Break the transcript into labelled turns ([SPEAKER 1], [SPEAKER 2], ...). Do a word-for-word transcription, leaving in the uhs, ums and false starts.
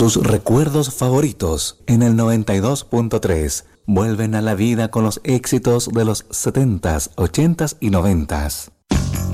[SPEAKER 1] Tus recuerdos favoritos en el noventa y dos punto tres vuelven a la vida con los éxitos de los setentas, ochentas y noventas.